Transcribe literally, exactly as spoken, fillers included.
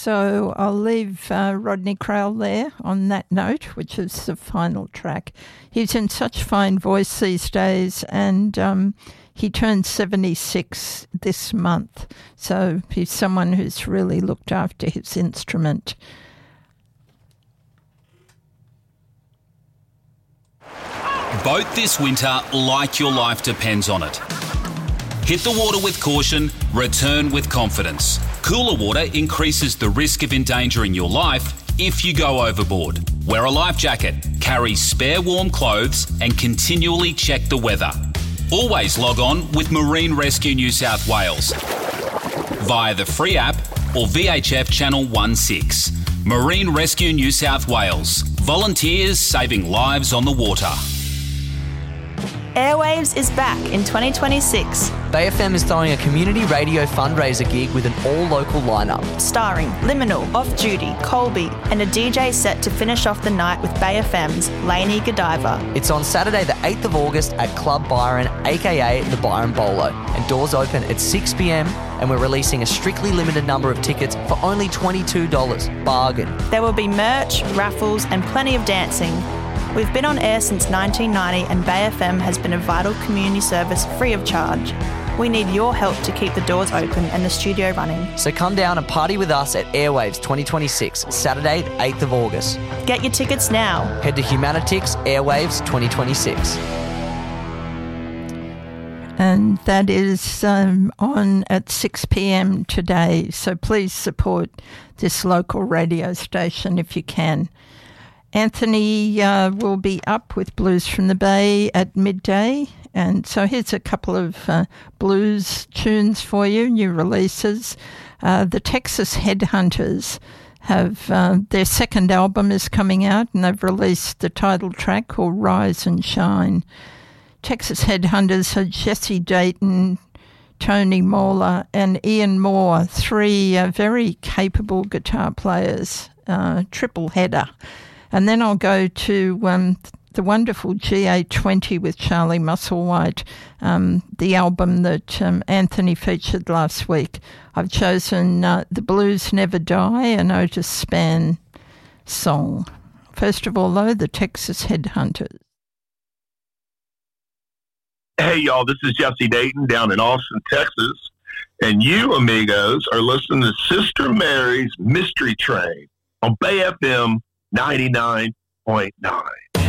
So I'll leave uh, Rodney Crowell there on that note, which is the final track. He's in such fine voice these days, and um, he turned seventy-six this month. So he's someone who's really looked after his instrument. Boat this winter like your life depends on it. Hit the water with caution, return with confidence. Cooler water increases the risk of endangering your life if you go overboard. Wear a life jacket, carry spare warm clothes, and continually check the weather. Always log on with Marine Rescue New South Wales via the free app or V H F Channel sixteen. Marine Rescue New South Wales. Volunteers saving lives on the water. Airwaves is back in twenty twenty-six. Bay F M is throwing a community radio fundraiser gig with an all-local lineup. Starring Liminal, Off Duty, Colby, and a D J set to finish off the night with Bay F M's Lainey Godiva. It's on Saturday the eighth of August at Club Byron, aka the Byron Bolo. And doors open at six p.m, and we're releasing a strictly limited number of tickets for only twenty-two dollars. Bargain. There will be merch, raffles, and plenty of dancing. We've been on air since nineteen ninety, and Bay F M has been a vital community service free of charge. We need your help to keep the doors open and the studio running. So come down and party with us at Airwaves twenty twenty-six, Saturday the eighth of August. Get your tickets now. Head to Humanitix Airwaves twenty twenty-six. And that is um, on at six p.m. today. So please support this local radio station if you can. Anthony uh, will be up with Blues from the Bay at midday. And so here's a couple of uh, blues tunes for you, new releases. Uh, the Texas Headhunters have, uh, their second album is coming out, and they've released the title track called Rise and Shine. Texas Headhunters are Jesse Dayton, Tony Moeller and Ian Moore, three uh, very capable guitar players, uh, triple header. And then I'll go to um, the wonderful G A twenty with Charlie Musselwhite, um, the album that um, Anthony featured last week. I've chosen uh, The Blues Never Die, an Otis Spann song. First of all, though, the Texas Headhunters. Hey, y'all, this is Jesse Dayton down in Austin, Texas. And you, amigos, are listening to Sister Mary's Mystery Train on Bay F M ninety-nine point nine.